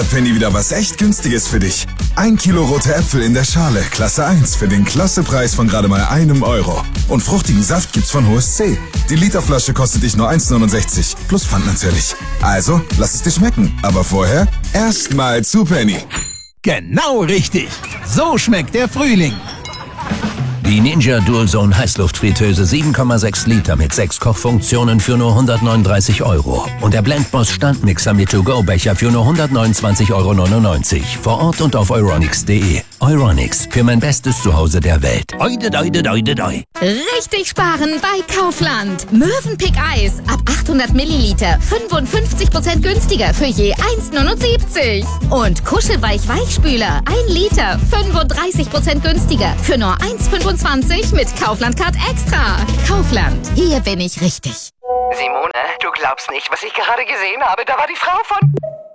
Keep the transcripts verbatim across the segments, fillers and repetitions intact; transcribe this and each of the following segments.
Penny wieder was echt Günstiges für dich. Ein Kilo rote Äpfel in der Schale, Klasse eins, für den Klassepreis von gerade mal einem Euro. Und fruchtigen Saft gibt's von H O S C. Die Literflasche kostet dich nur eins neunundsechzig, plus Pfand natürlich. Also, lass es dir schmecken. Aber vorher erstmal zu Penny. Genau richtig. So schmeckt der Frühling. Die Ninja Dual-Zone Heißluftfritteuse sieben Komma sechs Liter mit sechs Kochfunktionen für nur hundertneununddreißig Euro. Und der Blendboss Standmixer mit To-Go-Becher für nur hundertneunundzwanzig Euro neunundneunzig. Vor Ort und auf euronics punkt de. Euronics, für mein bestes Zuhause der Welt. Oide, doide, doide, doi. Richtig sparen bei Kaufland. Mövenpick Eis ab achthundert Milliliter fünfundfünfzig Prozent günstiger für je eins neunundsiebzig. Und Kuschelweich Weichspüler ein Liter fünfunddreißig Prozent günstiger für nur eins fünfundzwanzig mit Kaufland Card Extra. Kaufland, hier bin ich richtig. Simone, du glaubst nicht, was ich gerade gesehen habe. Da war die Frau von...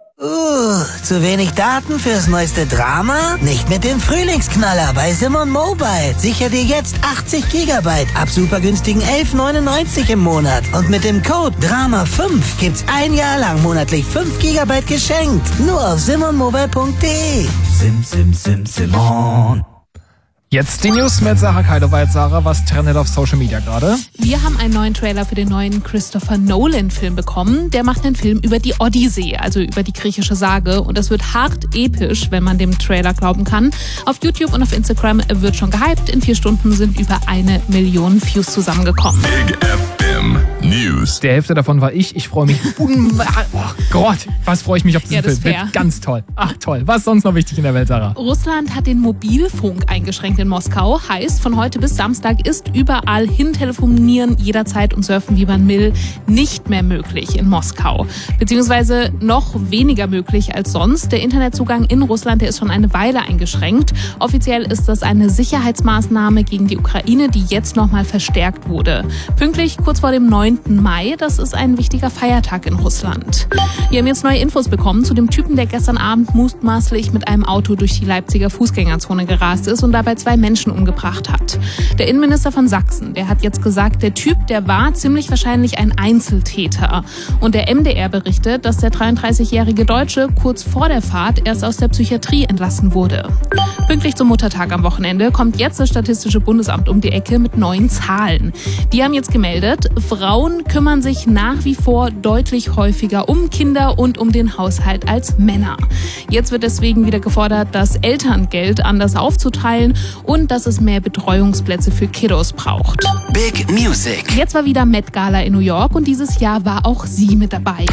Uh, zu wenig Daten fürs neueste Drama? Nicht mit dem Frühlingsknaller bei Simon Mobile. Sicher dir jetzt achtzig Gigabyte ab super günstigen elf neunundneunzig im Monat. Und mit dem Code Drama fünf gibt's ein Jahr lang monatlich fünf Gigabyte geschenkt. Nur auf simon mobile punkt de. Sim, sim, sim, Simon. Jetzt die News mit Sarah Keidowald. Sarah, was trendet auf Social Media gerade? Wir haben einen neuen Trailer für den neuen Christopher Nolan-Film bekommen. Der macht einen Film über die Odyssee, also über die griechische Sage. Und das wird hart episch, wenn man dem Trailer glauben kann. Auf YouTube und auf Instagram wird schon gehypt. In vier Stunden sind über eine Million Views zusammengekommen. Big F M News. Der Hälfte davon war ich. Ich freue mich un... Oh Gott, was freue ich mich auf diesen Ja, das Film. ist fair. Wird ganz toll. Ach toll. Was ist sonst noch wichtig in der Welt, Sarah? Russland hat den Mobilfunk eingeschränkt in Moskau. Heißt, von heute bis Samstag ist überall hin telefonieren, jederzeit und surfen, wie man will, nicht mehr möglich in Moskau. Beziehungsweise noch weniger möglich als sonst. Der Internetzugang in Russland, der ist schon eine Weile eingeschränkt. Offiziell ist das eine Sicherheitsmaßnahme gegen die Ukraine, die jetzt nochmal verstärkt wurde. Pünktlich kurz vor dem neunten Mai, das ist ein wichtiger Feiertag in Russland. Wir haben jetzt neue Infos bekommen zu dem Typen, der gestern Abend mutmaßlich mit einem Auto durch die Leipziger Fußgängerzone gerast ist und dabei zwei Menschen umgebracht hat. Der Innenminister von Sachsen, der hat jetzt gesagt, der Typ, der war ziemlich wahrscheinlich ein Einzeltäter. Und der M D R berichtet, dass der dreiunddreißigjährige Deutsche kurz vor der Fahrt erst aus der Psychiatrie entlassen wurde. Pünktlich zum Muttertag am Wochenende kommt jetzt das Statistische Bundesamt um die Ecke mit neuen Zahlen. Die haben jetzt gemeldet, Frauen kümmern sich nach wie vor deutlich häufiger um Kinder und um den Haushalt als Männer. Jetzt wird deswegen wieder gefordert, das Elterngeld anders aufzuteilen und dass es mehr Betreuungsplätze für Kiddos braucht. Big Music. Jetzt war wieder Met Gala in New York und dieses Jahr war auch sie mit dabei.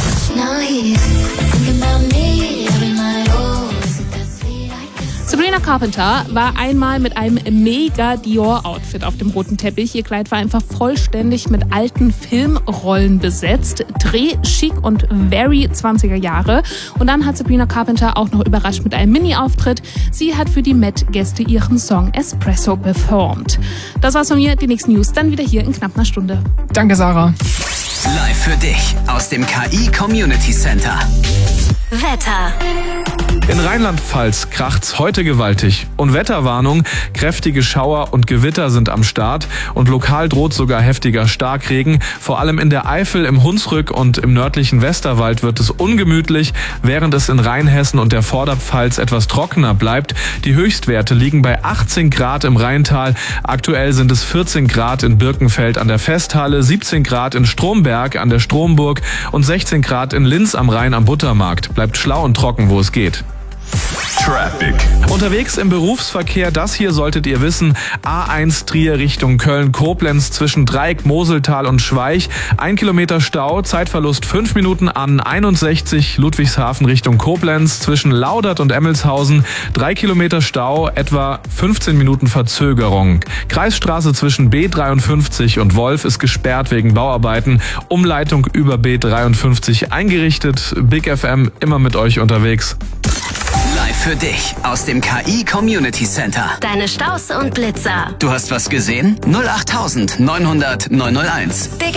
Sabrina Carpenter war einmal mit einem mega Dior-Outfit auf dem roten Teppich. Ihr Kleid war einfach vollständig mit alten Filmrollen besetzt. Dreh, chic und very zwanziger Jahre. Und dann hat Sabrina Carpenter auch noch überrascht mit einem Mini-Auftritt. Sie hat für die Met-Gäste ihren Song Espresso performt. Das war's von mir. Die nächsten News dann wieder hier in knapp einer Stunde. Danke, Sarah. Live für dich aus dem K I Community Center. Wetter. In Rheinland-Pfalz kracht's heute gewaltig. Und Wetterwarnung, kräftige Schauer und Gewitter sind am Start. Und lokal droht sogar heftiger Starkregen. Vor allem in der Eifel, im Hunsrück und im nördlichen Westerwald wird es ungemütlich, während es in Rheinhessen und der Vorderpfalz etwas trockener bleibt. Die Höchstwerte liegen bei achtzehn Grad im Rheintal. Aktuell sind es vierzehn Grad in Birkenfeld an der Festhalle, siebzehn Grad in Stromberg an der Stromburg und sechzehn Grad in Linz am Rhein am Buttermarkt. Bleibt schlau und trocken, wo es geht. Traffic. Unterwegs im Berufsverkehr, das hier solltet ihr wissen, A eins Trier Richtung Köln-Koblenz zwischen Dreieck, Moseltal und Schweich. Ein Kilometer Stau, Zeitverlust fünf Minuten an einundsechzig Ludwigshafen Richtung Koblenz zwischen Laudert und Emmelshausen. Drei Kilometer Stau, etwa fünfzehn Minuten Verzögerung. Kreisstraße zwischen B dreiundfünfzig und Wolf ist gesperrt wegen Bauarbeiten. Umleitung über B dreiundfünfzig eingerichtet. Big F M immer mit euch unterwegs. Live für dich aus dem K I Community Center. Deine Staus und Blitzer. Du hast was gesehen? null acht neunhundert neunhunderteins.